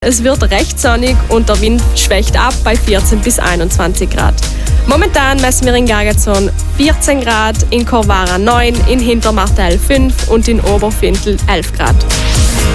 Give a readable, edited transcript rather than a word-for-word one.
Es wird recht sonnig und der Wind schwächt ab bei 14 bis 21 Grad. Momentan messen wir in Gargazon 14 Grad, in Corvara 9, in Hintermartel 5 und in Oberfintel 11 Grad.